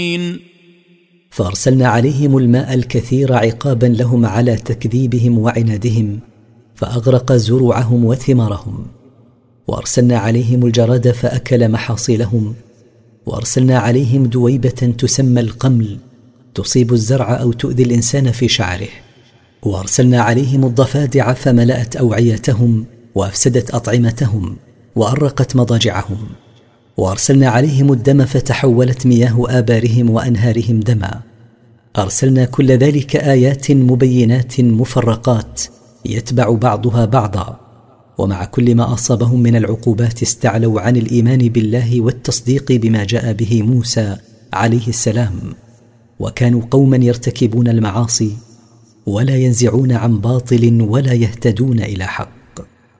فأرسلنا عليهم الماء الكثير عقابا لهم على تكذيبهم وعنادهم، فأغرق زروعهم وثمارهم. وأرسلنا عليهم الجراد فأكل محاصيلهم. وأرسلنا عليهم دويبة تسمى القمل، تصيب الزرع أو تؤذي الإنسان في شعره. وأرسلنا عليهم الضفادع فملأت أوعيتهم وأفسدت أطعمتهم وأرقت مضاجعهم. وأرسلنا عليهم الدم فتحولت مياه آبارهم وأنهارهم دما. أرسلنا كل ذلك آيات مبينات مفرقات يتبع بعضها بعضا. ومع كل ما أصابهم من العقوبات استعلوا عن الإيمان بالله والتصديق بما جاء به موسى عليه السلام، وكانوا قوما يرتكبون المعاصي ولا ينزعون عن باطل ولا يهتدون إلى حق.